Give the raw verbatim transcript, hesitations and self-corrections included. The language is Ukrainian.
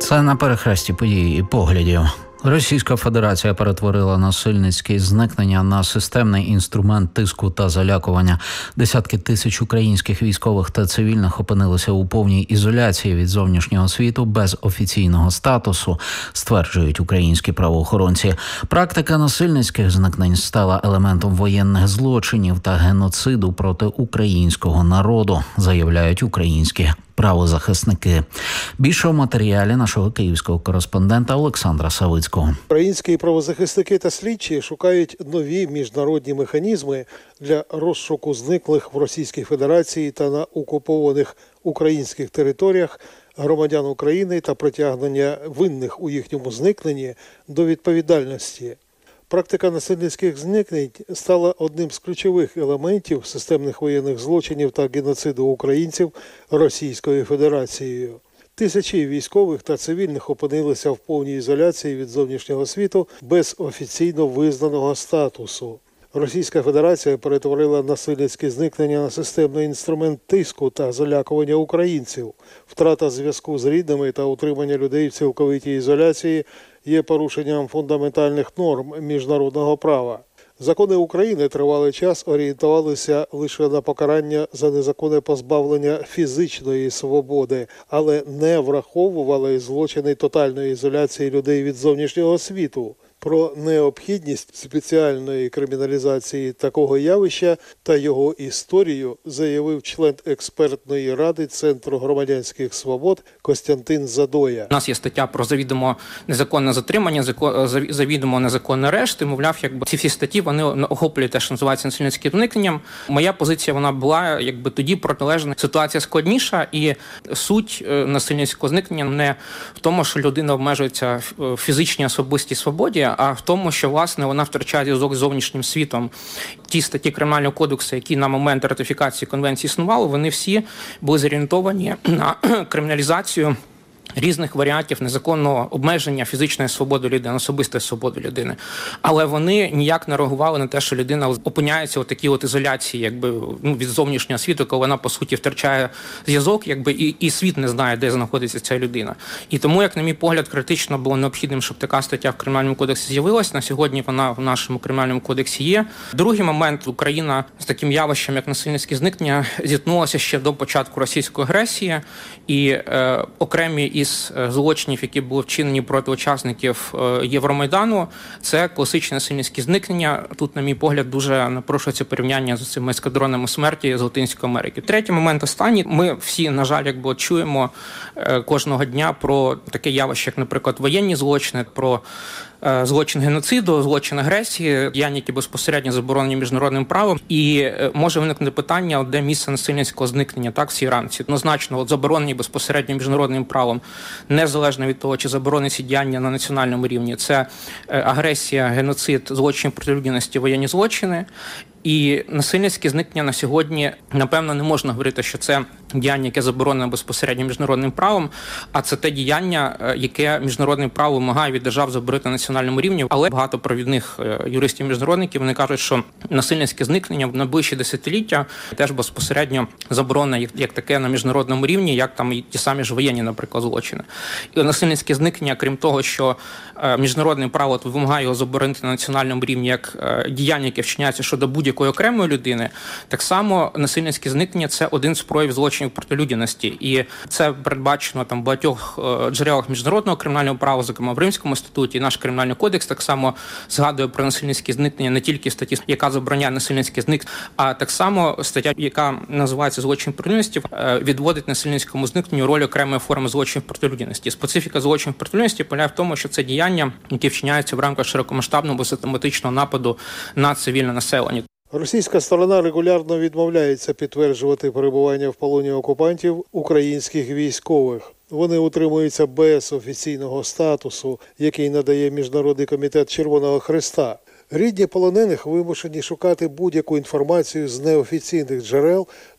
Це на перехресті подій і поглядів. Російська Федерація перетворила насильницькі зникнення на системний інструмент тиску та залякування. Десятки тисяч українських військових та цивільних опинилися у повній ізоляції від зовнішнього світу без офіційного статусу, стверджують українські правоохоронці. Практика насильницьких зникнень стала елементом воєнних злочинів та геноциду проти українського народу, заявляють українські правозахисники. Більше у матеріалі нашого київського кореспондента Олександра Савицького. Українські правозахисники та слідчі шукають нові міжнародні механізми для розшуку зниклих в Російській Федерації та на окупованих українських територіях громадян України та притягнення винних у їхньому зникненні до відповідальності. Практика насильницьких зникнень стала одним з ключових елементів системних воєнних злочинів та геноциду українців Російською Федерацією. Тисячі військових та цивільних опинилися в повній ізоляції від зовнішнього світу без офіційно визнаного статусу. Російська Федерація перетворила насильницькі зникнення на системний інструмент тиску та залякування українців. Втрата зв'язку з рідними та утримання людей в цілковитій ізоляції є порушенням фундаментальних норм міжнародного права. Закони України тривалий час орієнтувалися лише на покарання за незаконне позбавлення фізичної свободи, але не враховували злочини тотальної ізоляції людей від зовнішнього світу. Про необхідність спеціальної криміналізації такого явища та його історію заявив член експертної ради Центру громадянських свобод Костянтин Задоя. У нас є стаття про завідомо незаконне затримання, завідомо незаконний арешт. І, мовляв, якби ці всі статті вони охоплюють те, що називається насильницьким зникненням. Моя позиція вона була якби тоді протилежна. Ситуація складніша, і суть насильницького зникнення не в тому, що людина обмежується в фізичній особистій свободі, а в тому, що, власне, вона втрачає зв'язок з зовнішнім світом. Ті статті Кримінального кодексу, які на момент ратифікації конвенції існували, вони всі були зорієнтовані на криміналізацію різних варіантів незаконного обмеження фізичної свободи людини, особистої свободи людини. Але вони ніяк не реагували на те, що людина опиняється у такій от ізоляції, якби, ну, від зовнішнього світу, коли вона, по суті, втрачає зв'язок, якби, і, і світ не знає, де знаходиться ця людина. І тому, як на мій погляд, критично було необхідним, щоб така стаття в Кримінальному кодексі з'явилась. На сьогодні вона в нашому Кримінальному кодексі є. Другий момент. Україна з таким явищем, як насильницькі зникнення, зіткнулася ще до початку російської агресії, і е, окремі із злочинів, які були вчинені проти учасників Євромайдану, це класичні насильницькі зникнення. Тут, на мій погляд, дуже напрошується порівняння з цими ескадронами смерті з Латинської Америки. Третій момент останній. Ми всі, на жаль, якби чуємо кожного дня про таке явище, як, наприклад, воєнні злочини, про злочин геноциду, злочин агресії, діяння, які безпосередньо заборонені міжнародним правом. І може виникнути питання, де місце насильницького зникнення, так, в цій рамці. Однозначно, от, заборонені безпосередньо міжнародним правом, незалежно від того, чи заборонені ці діяння на національному рівні. Це агресія, геноцид, злочин проти людяності, воєнні злочини. І насильницьке зникнення на сьогодні, напевно, не можна говорити, що це діяння, яке заборонено безпосередньо міжнародним правом, а це те діяння, яке міжнародне право вимагає від держав заборонити на національному рівні. Але багато провідних юристів-міжнародників, вони кажуть, що насильницьке зникнення в найближчі десятиліття теж безпосередньо заборонено як, як таке на міжнародному рівні, як там і ті самі ж воєнні, наприклад, злочини. І насильницьке зникнення, крім того, що міжнародне право вимагає його заборонити на національному рівні як діяння, яке вчиняється щодо будь-якого окремої людини, так само насильницьке зникнення – це один з проявів злочинів проти людяності. І це передбачено там в багатьох джерелах міжнародного кримінального права, зокрема в Римському статуті. І наш Кримінальний кодекс так само згадує про насильницьке зникнення не тільки в статті, яка забороняє насильницьке зникнення, а так само стаття, яка називається злочин проти людяності, відводить насильницькому зникненню роль окремої форми злочинів проти людяності. Специфіка злочинів проти людяності полягає в тому, що це діяння, які вчиняються в рамках широкомасштабного систематичного нападу на цивільне населення. Російська сторона регулярно відмовляється підтверджувати перебування в полоні окупантів українських військових. Вони утримуються без офіційного статусу, який надає Міжнародний комітет Червоного Хреста. Рідні полонених вимушені шукати будь-яку інформацію з неофіційних джерел